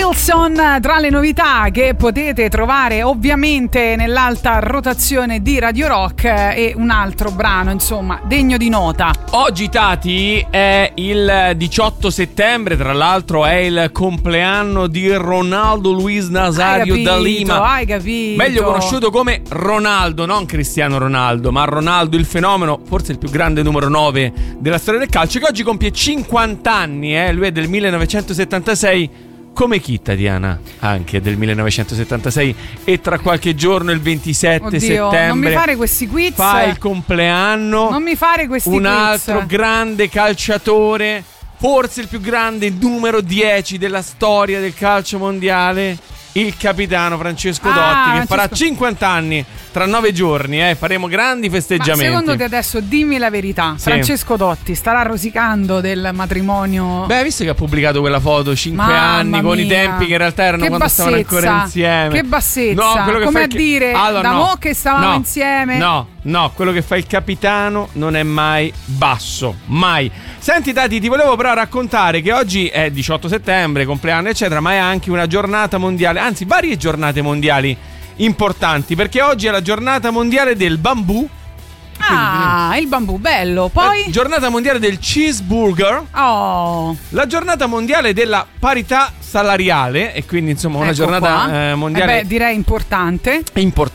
Wilson tra le novità che potete trovare ovviamente nell'alta rotazione di Radio Rock, e un altro brano insomma degno di nota. Oggi Tati è il 18 settembre, tra l'altro è il compleanno di Ronaldo Luis Nazario da Lima. Hai capito? Meglio conosciuto come Ronaldo, non Cristiano Ronaldo, ma Ronaldo il fenomeno, forse il più grande numero 9 della storia del calcio, che oggi compie 50 anni, lui è del 1976. Come chi, Tatiana? Anche del 1976. E tra qualche giorno, il 27 settembre, non mi fare questi quiz. fa il compleanno. Non mi fare questi un quiz. altro grande calciatore, forse il più grande, numero 10 della storia del calcio mondiale, il capitano Francesco Dotti, che farà 50 anni tra 9 giorni. Faremo grandi festeggiamenti. Ma secondo te, adesso dimmi la verità, sì, Francesco Dotti starà rosicando del matrimonio? Beh, visto che ha pubblicato quella foto 5 anni con i tempi che in realtà erano quando stavano ancora insieme. Che bassezza. No, quello che come fa a dire da mo' che stavamo insieme. No, quello che fa il capitano non è mai basso, mai. Senti Tati, ti volevo però raccontare che oggi è 18 settembre, compleanno eccetera, ma è anche una giornata mondiale, anzi varie giornate mondiali importanti, perché oggi è la giornata mondiale del bambù. Il bambù, bello. Poi giornata mondiale del cheeseburger. La giornata mondiale della parità salariale, e quindi insomma una giornata mondiale. Direi importante,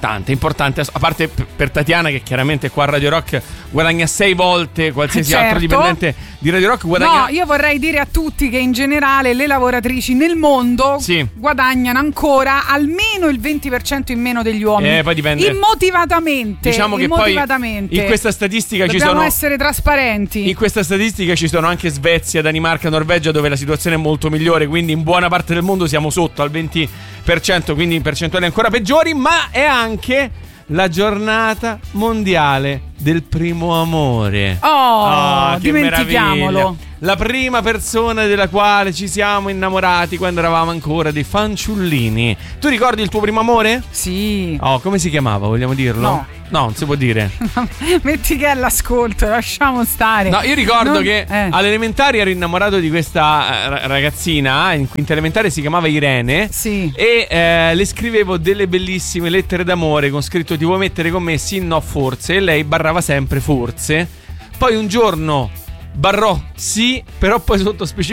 a parte per Tatiana, che chiaramente qua a Radio Rock guadagna 6 volte qualsiasi altro dipendente di Radio Rock guadagna. No, io vorrei dire a tutti che in generale le lavoratrici nel mondo guadagnano ancora almeno il 20% in meno degli uomini. Poi dipende. Immotivatamente. Diciamo che poi in questa statistica dobbiamo essere trasparenti. In questa statistica ci sono anche Svezia, Danimarca, Norvegia, dove la situazione è molto migliore, quindi in buona parte del mondo siamo sotto al 20%, quindi in percentuali ancora peggiori. Ma è anche la giornata mondiale del primo amore. Dimentichiamolo. La prima persona della quale ci siamo innamorati quando eravamo ancora dei fanciullini. Tu ricordi il tuo primo amore? Sì. Come si chiamava? Vogliamo dirlo? No, non si può dire. Metti che è all'ascolto, lasciamo stare. No, io ricordo che all'elementare ero innamorato di questa ragazzina. In quinta elementare si chiamava Irene. Sì. E le scrivevo delle bellissime lettere d'amore con scritto: ti vuoi mettere con me? Sì, no, forse. E lei barrava sempre forse. Poi un giorno barrò sì, però poi sotto